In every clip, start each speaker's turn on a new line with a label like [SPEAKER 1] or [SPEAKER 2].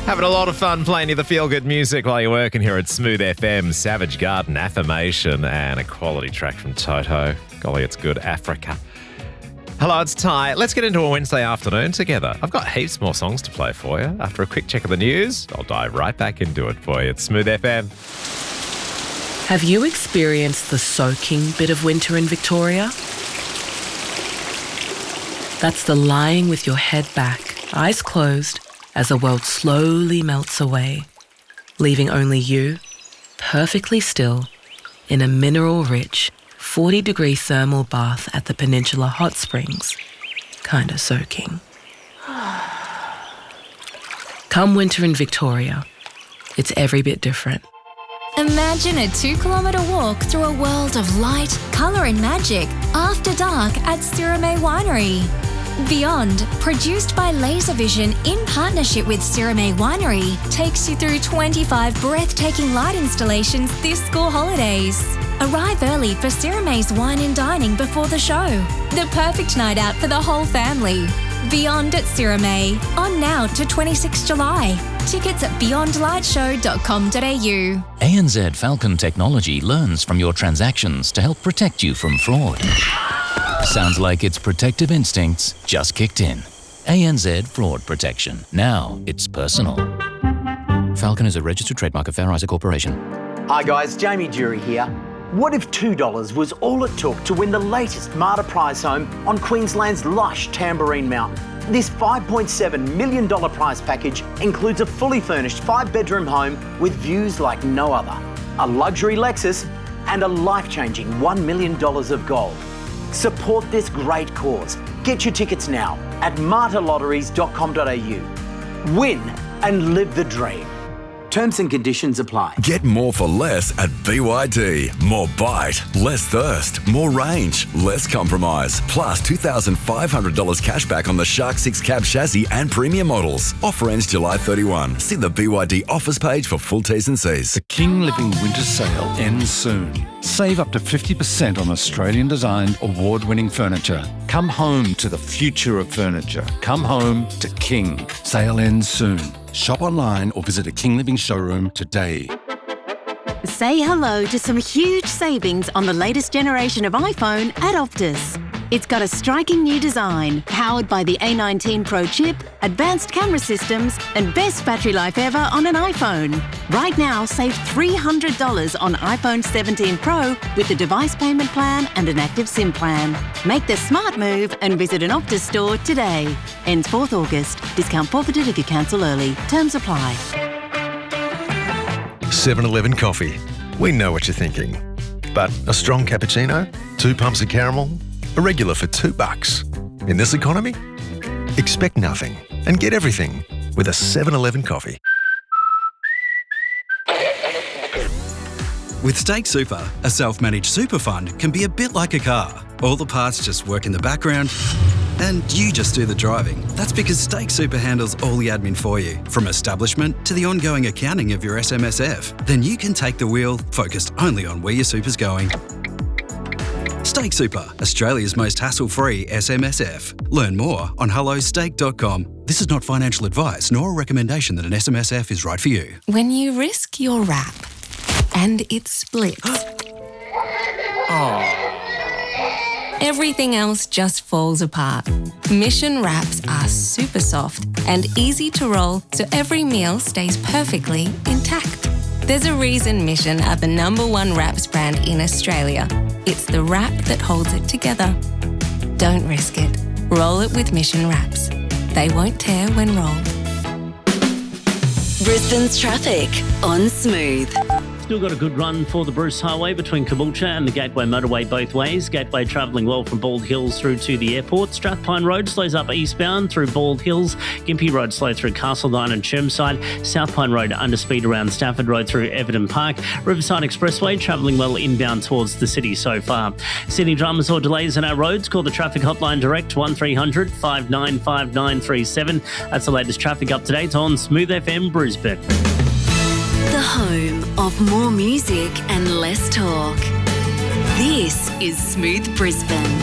[SPEAKER 1] Having a lot of fun playing you the feel-good music while you're working here at Smooth FM. Savage Garden, Affirmation, and a quality track from Toto. Golly, it's good. Africa. Hello, it's Ty. Let's get into a Wednesday afternoon together. I've got heaps more songs to play for you. After a quick check of the news, I'll dive right back into it for you. It's Smooth FM.
[SPEAKER 2] Have you experienced the soaking bit of winter in Victoria? That's the lying with your head back, eyes closed, as the world slowly melts away, leaving only you, perfectly still, in a mineral-rich, 40-degree thermal bath at the Peninsula Hot Springs, kinda soaking. Come winter in Victoria, it's every bit different.
[SPEAKER 3] Imagine a 2-kilometre walk through a world of light, colour and magic after dark at Sirame Winery. Beyond, produced by Laservision in partnership with Sirame Winery, takes you through 25 breathtaking light installations this school holidays. Arrive early for Sirame's Wine and Dining before the show. The perfect night out for the whole family. Beyond at Sirame, on now to 26 July. Tickets at beyondlightshow.com.au.
[SPEAKER 4] ANZ Falcon Technology learns from your transactions to help protect you from fraud. Sounds like its protective instincts just kicked in. ANZ Fraud Protection. Now it's personal. Falcon is a registered trademark of Fair Isaac Corporation.
[SPEAKER 5] Hi guys, Jamie Jury here. What if $2 was all it took to win the latest Marta prize home on Queensland's lush Tamborine Mountain? This $5.7 million prize package includes a fully furnished 5-bedroom home with views like no other, a luxury Lexus, and a life-changing $1 million of gold. Support this great cause. Get your tickets now at martalotteries.com.au. Win and live the dream. Terms and conditions apply.
[SPEAKER 6] Get more for less at BYD. More bite, less thirst, more range, less compromise. Plus $2,500 cash back on the Shark 6 cab chassis and premium models. Offer ends July 31. See the BYD offers page for full T's and C's.
[SPEAKER 7] The King Living Winter Sale ends soon. Save up to 50% on Australian-designed, award-winning furniture. Come home to the future of furniture. Come home to King. Sale ends soon. Shop online or visit a King Living showroom today.
[SPEAKER 8] Say hello to some huge savings on the latest generation of iPhone at Optus. It's got a striking new design, powered by the A19 Pro chip, advanced camera systems, and best battery life ever on an iPhone. Right now, save $300 on iPhone 17 Pro with the device payment plan and an active SIM plan. Make the smart move and visit an Optus store today. Ends 4th August. Discount forfeited if you cancel early. Terms apply.
[SPEAKER 9] 7-Eleven coffee. We know what you're thinking. But a strong cappuccino? 2 pumps of caramel? A regular for $2. In this economy? Expect nothing and get everything with a 7-Eleven coffee.
[SPEAKER 10] With Stake Super, a self-managed super fund can be a bit like a car. All the parts just work in the background and you just do the driving. That's because Stake Super handles all the admin for you, from establishment to the ongoing accounting of your SMSF. Then you can take the wheel, focused only on where your super's going. Stake Super, Australia's most hassle-free SMSF. Learn more on hellostake.com. This is not financial advice nor a recommendation that an SMSF is right for you.
[SPEAKER 3] When you risk your wrap and it splits, everything else just falls apart. Mission wraps are super soft and easy to roll, so every meal stays perfectly intact. There's a reason Mission are the #1 wraps brand in Australia. It's the wrap that holds it together. Don't risk it. Roll it with Mission wraps. They won't tear when rolled.
[SPEAKER 11] Brisbane's traffic on Smooth.
[SPEAKER 12] Still got a good run for the Bruce Highway between Caboolture and the Gateway motorway both ways. Gateway travelling well from Bald Hills through to the airport. Strathpine Road slows up eastbound through Bald Hills. Gympie Road slow through Castledine and Chermside. South Pine Road under speed around Stafford Road through Everton Park. Riverside Expressway travelling well inbound towards the city so far. Sydney dramas or delays on our roads? Call the traffic hotline direct 1300 595937. That's the latest traffic up-to-date on Smooth FM Brisbane.
[SPEAKER 11] The home of more music and less talk. This is Smooth Brisbane.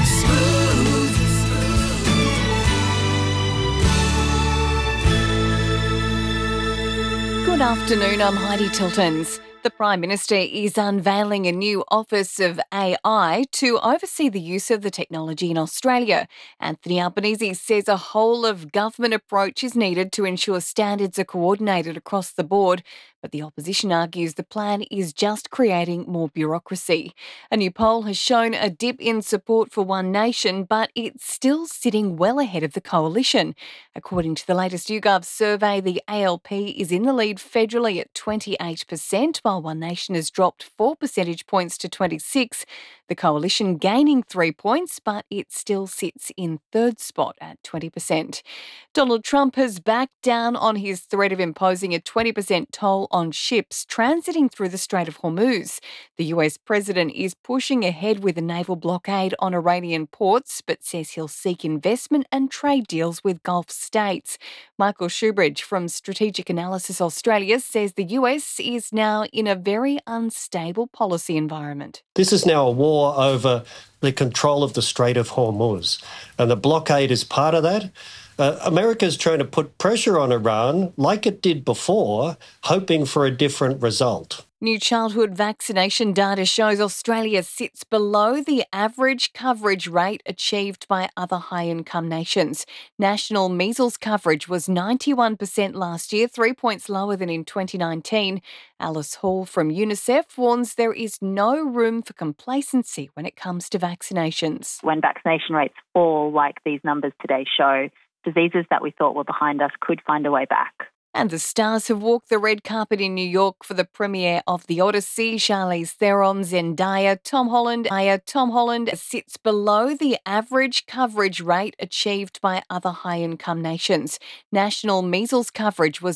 [SPEAKER 13] Good afternoon, I'm Heidi Tiltons. The Prime Minister is unveiling a new Office of AI to oversee the use of the technology in Australia. Anthony Albanese says a whole-of-government approach is needed to ensure standards are coordinated across the board, but the opposition argues the plan is just creating more bureaucracy. A new poll has shown a dip in support for One Nation, but it's still sitting well ahead of the coalition. According to the latest YouGov survey, the ALP is in the lead federally at 28%, while One Nation has dropped 4 percentage points to 26%. The coalition gaining 3 points, but it still sits in third spot at 20%. Donald Trump has backed down on his threat of imposing a 20% toll on ships transiting through the Strait of Hormuz. The US president is pushing ahead with a naval blockade on Iranian ports, but says he'll seek investment and trade deals with Gulf states. Michael Shoebridge from Strategic Analysis Australia says the US is now in a very unstable policy environment.
[SPEAKER 14] This is now a war over the control of the Strait of Hormuz, and the blockade is part of that. America's trying to put pressure on Iran, like it did before, hoping for a different result.
[SPEAKER 13] New childhood vaccination data shows Australia sits below the average coverage rate achieved by other high-income nations. National measles coverage was 91% last year, 3 points lower than in 2019. Alice Hall from UNICEF warns there is no room for complacency when it comes to vaccinations.
[SPEAKER 15] When vaccination rates fall, like these numbers today show, diseases that we thought were behind us could find a way back.
[SPEAKER 13] And the stars have walked the red carpet in New York for the premiere of The Odyssey. Charlize Theron, Zendaya, Tom Holland sits below the average coverage rate achieved by other high-income nations. National measles coverage was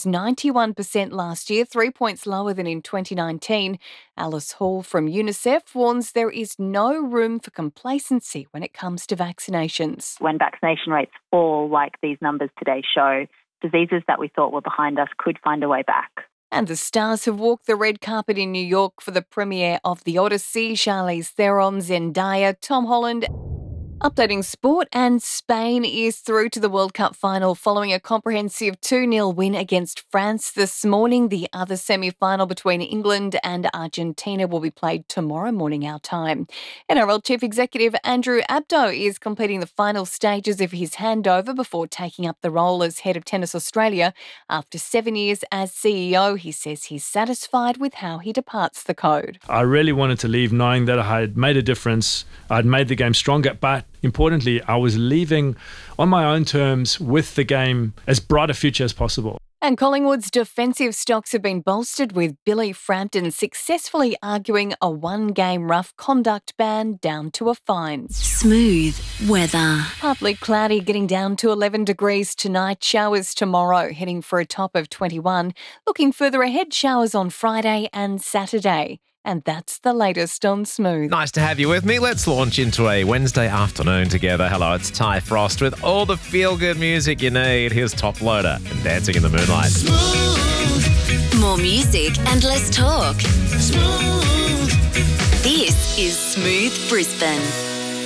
[SPEAKER 13] 91% last year, 3 points lower than in 2019. Alice Hall from UNICEF warns there is no room for complacency when it comes to vaccinations.
[SPEAKER 15] When vaccination rates fall, like these numbers today show, diseases that we thought were behind us could find a way back.
[SPEAKER 13] And the stars have walked the red carpet in New York for the premiere of The Odyssey. Charlize Theron, Zendaya, Tom Holland. Updating sport, and Spain is through to the World Cup final following a comprehensive 2-0 win against France this morning. The other semi-final between England and Argentina will be played tomorrow morning our time. NRL Chief Executive Andrew Abdo is completing the final stages of his handover before taking up the role as head of Tennis Australia. After 7 years as CEO, he says he's satisfied with how he departs the code.
[SPEAKER 16] I really wanted to leave knowing that I had made a difference, I'd made the game stronger, but importantly, I was leaving on my own terms with the game as bright a future as possible.
[SPEAKER 13] And Collingwood's defensive stocks have been bolstered with Billy Frampton successfully arguing a one-game rough conduct ban down to a fine.
[SPEAKER 11] Smooth weather.
[SPEAKER 13] Partly cloudy, getting down to 11 degrees tonight. Showers tomorrow, heading for a top of 21. Looking further ahead, showers on Friday and Saturday. And that's the latest on Smooth.
[SPEAKER 1] Nice to have you with me. Let's launch into a Wednesday afternoon together. Hello, it's Ty Frost with all the feel-good music you need. Here's Top Loader and Dancing in the Moonlight.
[SPEAKER 11] Smooth. More music and less talk. Smooth. This is Smooth Brisbane.